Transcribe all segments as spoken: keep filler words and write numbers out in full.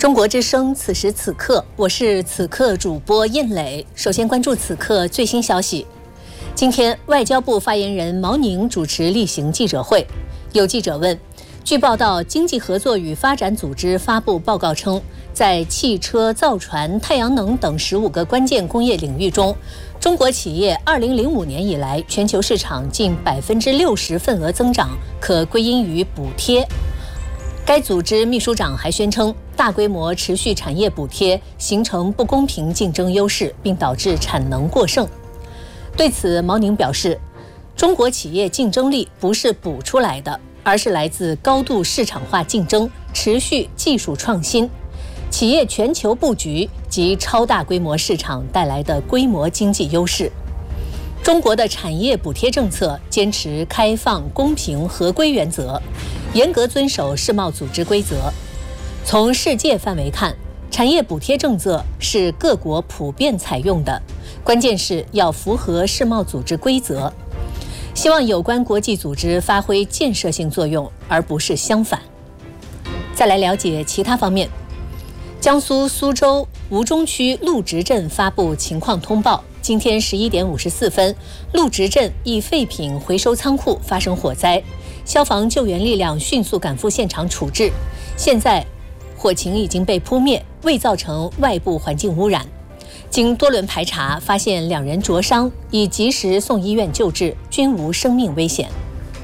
中国之声，此时此刻，我是此刻主播印磊。首先关注此刻最新消息。今天，外交部发言人毛宁主持例行记者会。有记者问，据报道，经济合作与发展组织发布报告称，在汽车、造船、太阳能等十五个关键工业领域中，中国企业二零零五年以来全球市场近百分之六十份额增长可归因于补贴。该组织秘书长还宣称，大规模持续产业补贴形成不公平竞争优势，并导致产能过剩。对此，毛宁表示，中国企业竞争力不是补出来的，而是来自高度市场化竞争、持续技术创新、企业全球布局及超大规模市场带来的规模经济优势。中国的产业补贴政策坚持开放、公平、合规原则，严格遵守世贸组织规则。从世界范围看，产业补贴政策是各国普遍采用的，关键是要符合世贸组织规则。希望有关国际组织发挥建设性作用，而不是相反。再来了解其他方面。江苏苏州吴中区陆直镇发布情况通报，今天十一点五十四分，陆直镇一废品回收仓库发生火灾，消防救援力量迅速赶赴现场处置，现在火情已经被扑灭，未造成外部环境污染。经多轮排查，发现两人灼伤，已及时送医院救治，均无生命危险。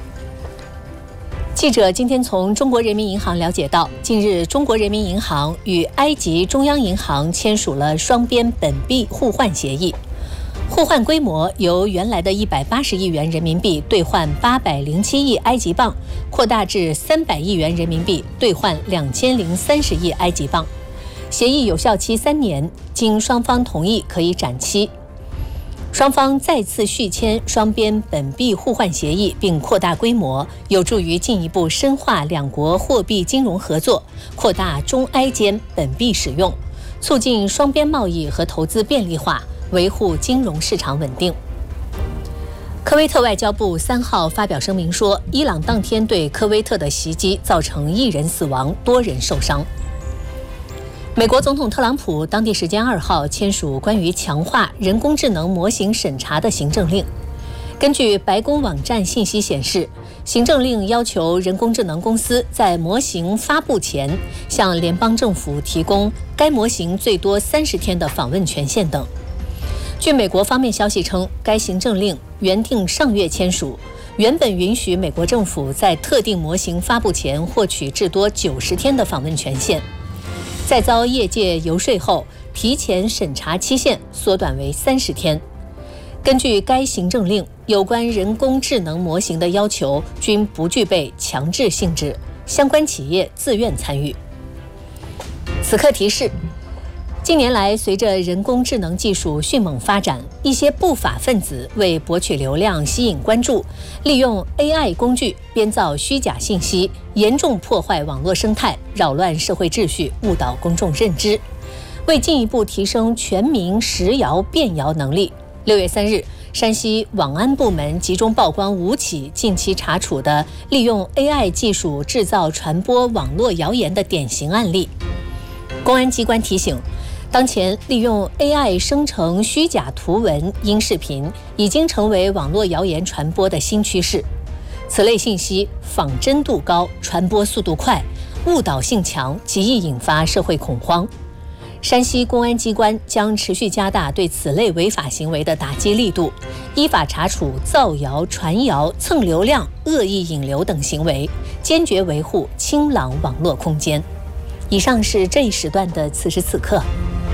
记者今天从中国人民银行了解到，近日中国人民银行与埃及中央银行签署了双边本币互换协议，互换规模由原来的一百八十亿元人民币兑换八百零七亿埃及镑，扩大至三百亿元人民币兑换两千零三十亿埃及镑。协议有效期三年，经双方同意可以展期。双方再次续签双边本币互换协议，并扩大规模，有助于进一步深化两国货币金融合作，扩大中埃间本币使用，促进双边贸易和投资便利化，维护金融市场稳定。科威特外交部三号发表声明说，伊朗当天对科威特的袭击造成一人死亡，多人受伤。美国总统特朗普当地时间二号签署关于强化人工智能模型审查的行政令。根据白宫网站信息显示，行政令要求人工智能公司在模型发布前向联邦政府提供该模型最多三十天的访问权限等。据美国方面消息称，该行政令原定上月签署，原本允许美国政府在特定模型发布前获取至多九十天的访问权限。在遭业界游说后，提前审查期限缩短为三十天。根据该行政令，有关人工智能模型的要求均不具备强制性质，相关企业自愿参与。此刻提示：近年来，随着人工智能技术迅猛发展，一些不法分子为博取流量、吸引关注，利用 A I 工具编造虚假信息，严重破坏网络生态，扰乱社会秩序，误导公众认知。为进一步提升全民识谣辨谣能力，六月三日，山西网安部门集中曝光五起近期查处的利用 A I 技术制造、传播网络谣言的典型案例。公安机关提醒，当前利用 A I 生成虚假图文、音视频已经成为网络谣言传播的新趋势。此类信息仿真度高，传播速度快，误导性强，极易引发社会恐慌。山西公安机关将持续加大对此类违法行为的打击力度，依法查处造谣、传谣、蹭流量、恶意引流等行为，坚决维护清朗网络空间。以上是这一时段的此时此刻。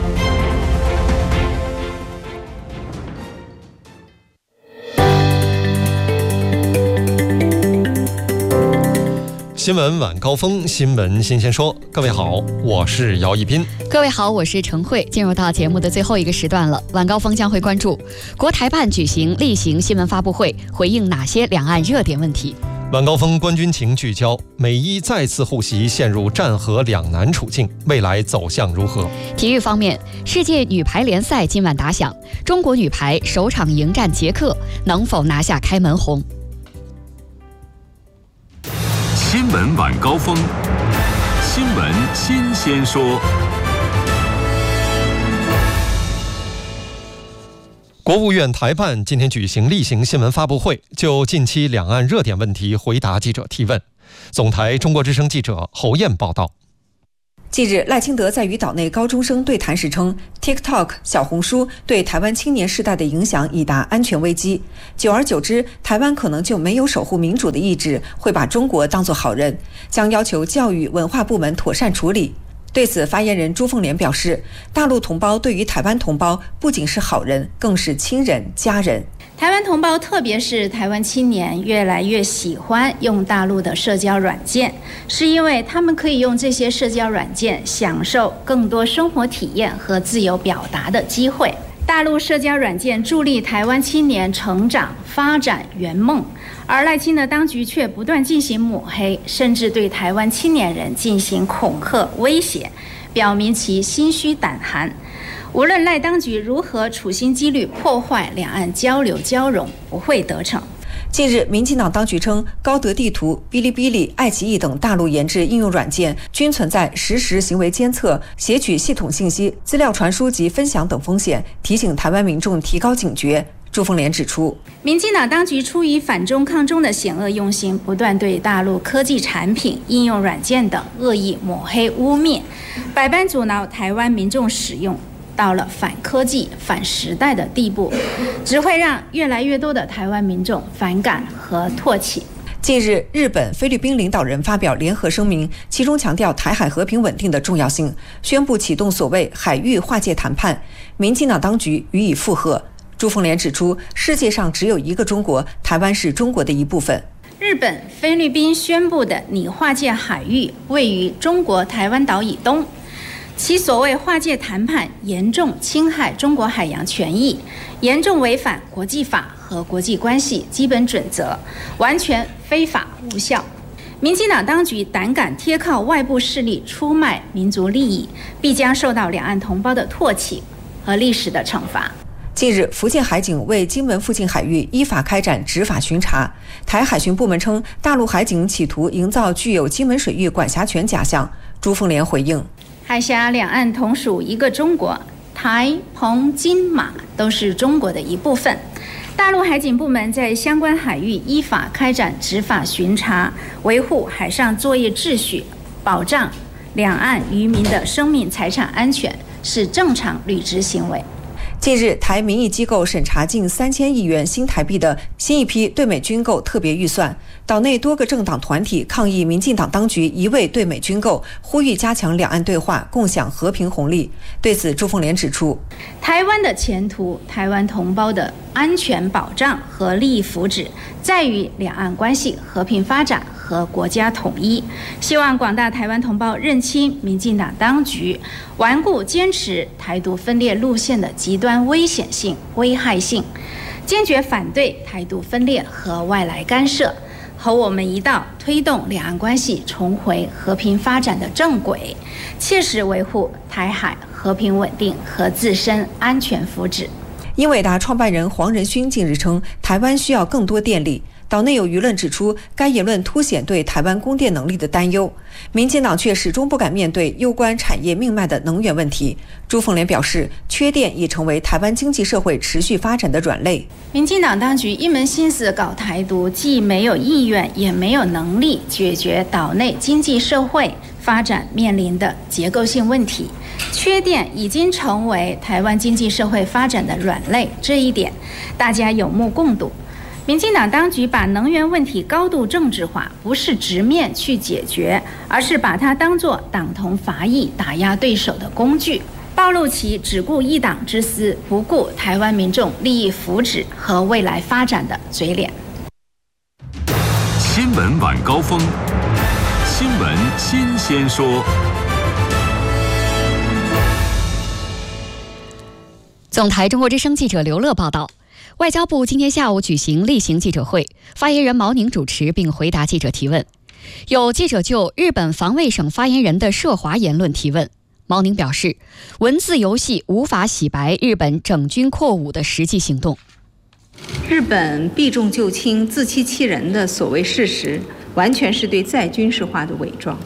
新闻晚高峰，新闻新鲜说。各位好，我是姚一斌。 各位好，我是陈慧。进入到节目的最后一个时段了，晚高峰将会关注国台办举行例行新闻发布会，回应哪些两岸热点问题。 晚高峰观军情聚焦，美伊再次互袭，陷入战和两难处境，未来走向如何？ 体育方面，世界女排联赛今晚打响，中国女排首场迎战捷克，能否拿下开门红？ 新闻晚高峰，新闻新鲜说。 国务院台办今天举行例行新闻发布会，就近期两岸热点问题回答记者提问。总台中国之声记者侯燕报道。 近日，赖清德在与岛内高中生对谈时称 ，TikTok、小红书对台湾青年世代的影响已达安全危机。久而久之，台湾可能就没有守护民主的意志，会把中国当作好人，将要求教育文化部门妥善处理。对此，发言人朱凤莲表示，大陆同胞对于台湾同胞不仅是好人，更是亲人、家人。 台湾同胞，特别是台湾青年，越来越喜欢用大陆的社交软件，是因为他们可以用这些社交软件享受更多生活体验和自由表达的机会。大陆社交软件助力台湾青年成长、发展圆梦，而赖清德当局却不断进行抹黑，甚至对台湾青年人进行恐吓威胁，表明其心虚胆寒。无论赖当局如何处心积虑破坏两岸交流交融，不会得逞。 近日，民进党当局称，高德地图、哔哩哔哩、爱奇艺等大陆研制应用软件均存在实时行为监测、撷取系统信息、资料传输及分享等风险，提醒台湾民众提高警觉。朱凤莲指出， 民进党当局出于反中抗中的险恶用心，不断对大陆科技产品、应用软件等恶意抹黑污蔑，百般阻挠台湾民众使用，到了反科技、反时代的地步，只会让越来越多的台湾民众反感和唾弃。 近日，日本、菲律宾领导人发表联合声明，其中强调台海和平稳定的重要性，宣布启动所谓海域划界谈判。民进党当局予以附和。朱凤莲指出，世界上只有一个中国，台湾是中国的一部分。 日本、菲律宾宣布的拟划界海域位于中国台湾岛以东，其所谓划界谈判严重侵害中国海洋权益，严重违反国际法和国际关系基本准则，完全非法无效。民进党当局胆敢贴靠外部势力出卖民族利益，必将受到两岸同胞的唾弃和历史的惩罚。 近日，福建海警为金门附近海域依法开展执法巡查。台海巡部门称，大陆海警企图营造具有金门水域管辖权假象。朱凤莲回应， 海峡两岸同属一个中国，台、澎、金、马都是中国的一部分。大陆海警部门在相关海域依法开展执法巡查，维护海上作业秩序，保障两岸渔民的生命财产安全，是正常履职行为。 近日，台民意机构审查近三千亿元新台币的新一批对美军购特别预算，岛内多个政党团体抗议民进党当局一味对美军购，呼吁加强两岸对话，共享和平红利。对此，朱凤莲指出， 台湾的前途、台湾同胞的安全保障和利益福祉，在于两岸关系和平发展和国家统一。希望广大台湾同胞认清民进党当局顽固坚持台独分裂路线的极端危险性、危害性，坚决反对台独分裂和外来干涉，和我们一道推动两岸关系重回和平发展的正轨，切实维护台海和平稳定和自身安全福祉。 英伟达创办人黄仁勋近日称，台湾需要更多电力。岛内有舆论指出，该言论凸显对台湾供电能力的担忧。民进党却始终不敢面对攸关产业命脉的能源问题。朱凤莲表示，缺电已成为台湾经济社会持续发展的软肋。 民进党当局一门心思搞台独，既没有意愿，也没有能力解决岛内经济社会发展面临的结构性问题。缺电已经成为台湾经济社会发展的软肋，这一点大家有目共睹。民进党当局把能源问题高度政治化，不是直面去解决，而是把它当作党同伐异、打压对手的工具，暴露其只顾一党之私，不顾台湾民众利益福祉和未来发展的嘴脸。 新闻晚高峰，新闻新鲜说。 总台中国之声记者刘乐报道。外交部今天下午举行例行记者会，发言人毛宁主持并回答记者提问。有记者就日本防卫省发言人的涉华言论提问，毛宁表示，文字游戏无法洗白日本整军扩武的实际行动。 日本避重就轻、自欺欺人的所谓事实，完全是对再军事化的伪装。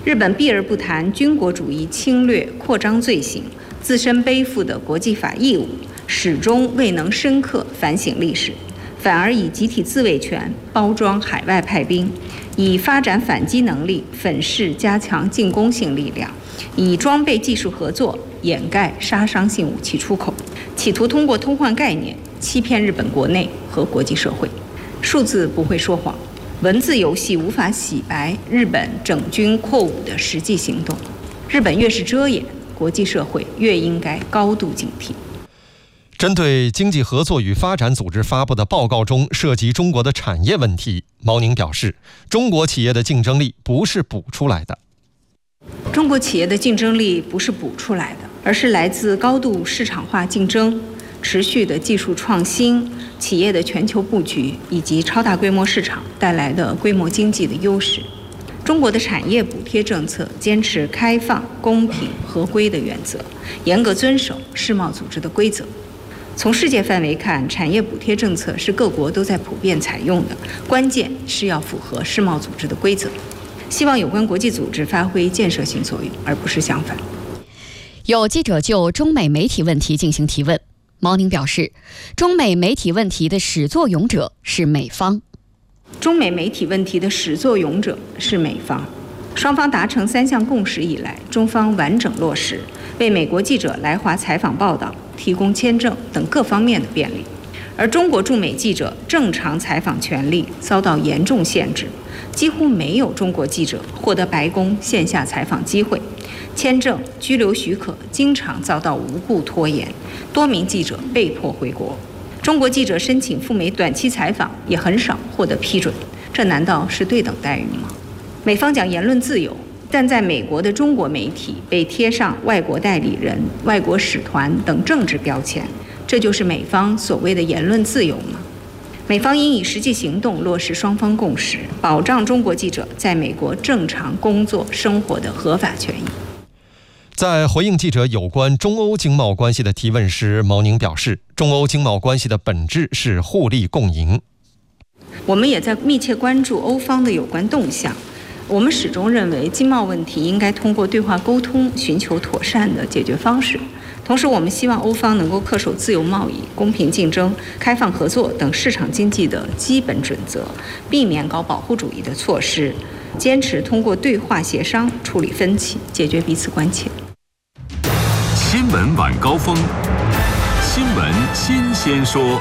日本避而不谈军国主义侵略扩张罪行，自身背负的国际法义务，始终未能深刻反省历史，反而以集体自卫权包装海外派兵，以发展反击能力粉饰加强进攻性力量，以装备技术合作掩盖杀伤性武器出口，企图通过偷换概念欺骗日本国内和国际社会。数字不会说谎，文字游戏无法洗白日本整军扩武的实际行动。日本越是遮掩，国际社会越应该高度警惕。 针对经济合作与发展组织发布的报告中涉及中国的产业问题，毛宁表示，中国企业的竞争力不是补出来的。 中国企业的竞争力不是补出来的，而是来自高度市场化竞争、持续的技术创新、企业的全球布局以及超大规模市场带来的规模经济的优势。中国的产业补贴政策坚持开放、公平、合规的原则，严格遵守世贸组织的规则。从世界范围看，产业补贴政策是各国都在普遍采用的，关键是要符合世贸组织的规则。希望有关国际组织发挥建设性作用，而不是相反。 有记者就中美媒体问题进行提问，毛宁表示，中美媒体问题的始作俑者是美方。 中美媒体问题的始作俑者是美方。双方达成三项共识以来，中方完整落实，为美国记者来华采访报道提供签证等各方面的便利。而中国驻美记者正常采访权利遭到严重限制，几乎没有中国记者获得白宫线下采访机会，签证、居留许可经常遭到无故拖延，多名记者被迫回国。中国记者申请赴美短期采访也很少获得批准，这难道是对等待遇吗？美方讲言论自由，但在美国的中国媒体被贴上外国代理人、外国使团等政治标签，这就是美方所谓的言论自由吗？美方应以实际行动落实双方共识，保障中国记者在美国正常工作生活的合法权益。 在回应记者有关中欧经贸关系的提问时，毛宁表示，中欧经贸关系的本质是互利共赢。 我们也在密切关注欧方的有关动向。我们始终认为，经贸问题应该通过对话沟通寻求妥善的解决方式。同时，我们希望欧方能够恪守自由贸易、公平竞争、开放合作等市场经济的基本准则，避免搞保护主义的措施，坚持通过对话协商处理分歧，解决彼此关切。 新闻晚高峰，新闻新鲜说。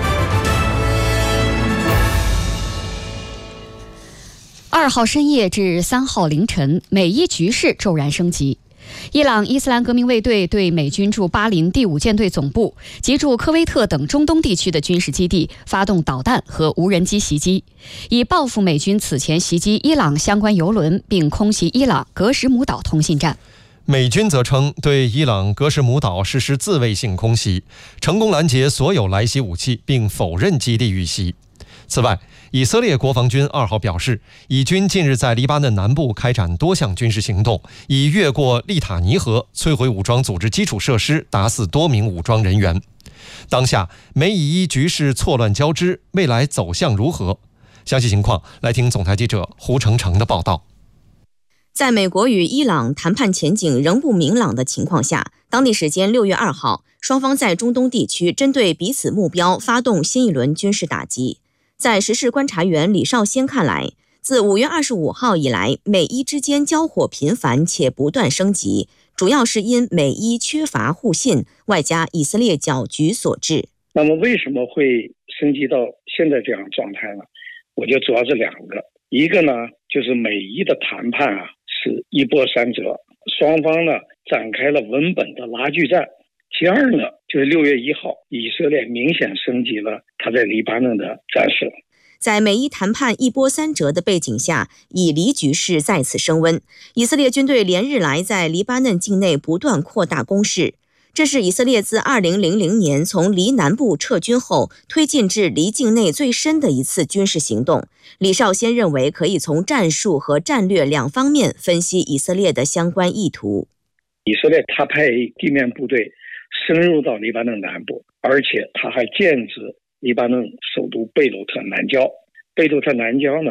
二号深夜至三号凌晨，美伊局势骤然升级。伊朗伊斯兰革命卫队对美军驻巴林第五舰队总部及驻科威特等中东地区的军事基地发动导弹和无人机袭击，以报复美军此前袭击伊朗相关油轮并空袭伊朗格什姆岛通信站。 美军则称对伊朗格什姆岛实施自卫性空袭，成功拦截所有来袭武器，并否认基地遇袭。此外，以色列国防军二号表示，以军近日在黎巴嫩南部开展多项军事行动，以越过利塔尼河摧毁武装组织基础设施，打死多名武装人员。当下美以伊局势错乱交织，未来走向如何？详细情况来听总台记者胡成成的报道。 在美国与伊朗谈判前景仍不明朗的情况下，当地时间六月二号，双方在中东地区针对彼此目标发动新一轮军事打击。在时事观察员李少先看来，自五月二十五号以来，美伊之间交火频繁且不断升级，主要是因美伊缺乏互信，外加以色列搅局所致。 那么为什么会升级到现在这样状态呢？我觉得主要是两个，一个呢就是美伊的谈判啊是一波三折，双方呢展开了文本的拉锯战。其二呢，就是六月一号，以色列明显升级了他在黎巴嫩的战事。 在美伊谈判一波三折的背景下，以黎局势再次升温。以色列军队连日来在黎巴嫩境内不断扩大攻势，这是以色列自二零零零年从黎南部撤军后推进至黎境内最深的一次军事行动。李少先认为，可以从战术和战略两方面分析以色列的相关意图。 以色列他派地面部队深入到黎巴嫩南部，而且他还建制黎巴嫩首都贝鲁特南郊。贝鲁特南郊呢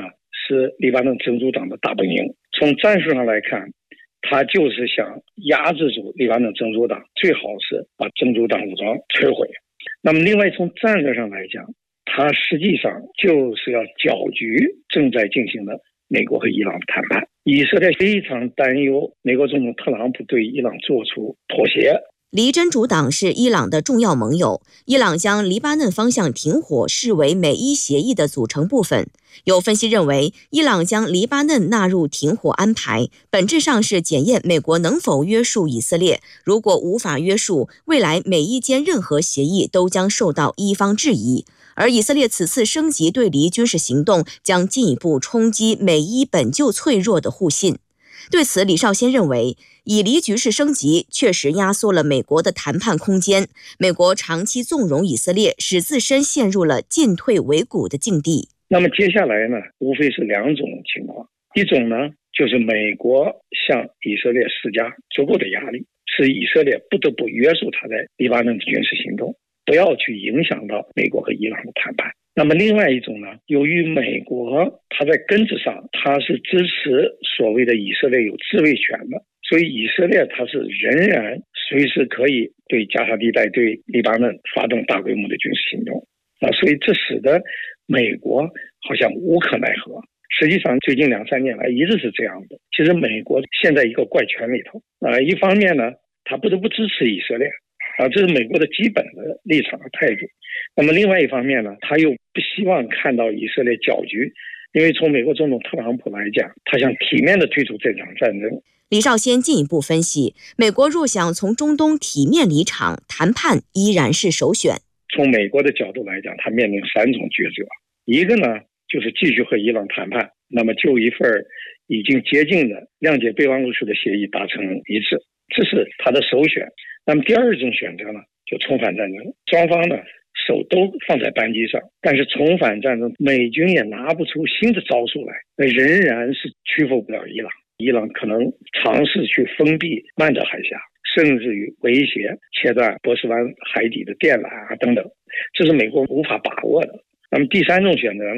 是黎巴嫩真主党的大本营。从战术上来看，他就是想压制住黎巴嫩真主党，最好是把真主党武装摧毁。那么另外从战略上来讲，他实际上就是要搅局正在进行的美国和伊朗的谈判。以色列非常担忧美国总统特朗普对伊朗做出妥协。 黎真主党是伊朗的重要盟友，伊朗将黎巴嫩方向停火视为美伊协议的组成部分。有分析认为，伊朗将黎巴嫩纳入停火安排，本质上是检验美国能否约束以色列。如果无法约束，未来美伊间任何协议都将受到伊方质疑。而以色列此次升级对黎军事行动，将进一步冲击美伊本就脆弱的互信。对此，李少先认为，以黎局势升级确实压缩了美国的谈判空间。美国长期纵容以色列，使自身陷入了进退维谷的境地。 那么接下来呢，无非是两种情况。一种呢，就是美国向以色列施加足够的压力，使以色列不得不约束他在黎巴嫩的军事行动，不要去影响到美国和伊朗的谈判。那么另外一种呢，由于美国它在根子上它是支持所谓的以色列有自卫权的，所以以色列它是仍然随时可以对加沙地带对黎巴嫩发动大规模的军事行动啊，所以这使得美国好像无可奈何。实际上最近两三年来一直是这样的。其实美国现在一个怪圈里头啊，一方面呢它不得不支持以色列啊，这是美国的基本的立场和态度。那么另外一方面呢，他又不希望看到以色列搅局，因为从美国总统特朗普来讲，他想体面地退出这场战争。 李少先进一步分析，美国若想从中东体面离场，谈判依然是首选。 从美国的角度来讲，他面临三种抉择，一个呢就是继续和伊朗谈判，那么就一份已经接近的谅解备忘录式的协议达成一致，这是他的首选。那么第二种选择呢，就重返战争，双方呢手都放在扳机上，但是重返战争，美军也拿不出新的招数来，那仍然是屈服不了伊朗。伊朗可能尝试去封闭曼德海峡，甚至于威胁切断波斯湾海底的电缆啊等等，这是美国无法把握的。那么第三种选择